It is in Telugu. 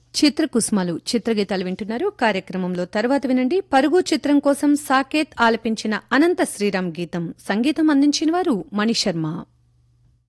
చిత్రకుసుమలు చిత్రగీతాలు వింటున్నారు. కార్యక్రమంలో తర్వాత వినండి. పరుగు చిత్రం కోసం సాకేత్ ఆలపించిన అనంత శ్రీరామ్ గీతం. సంగీతం అందించిన వారు మణిశర్మ.